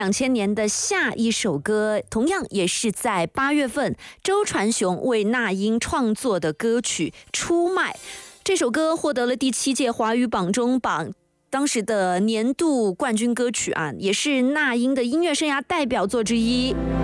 2000年的下一首歌，同样也是在8月份，周传雄为那英创作的歌曲《出卖》。这首歌获得了第7届华语榜中榜当时的年度冠军歌曲啊，也是那英的音乐生涯代表作之一。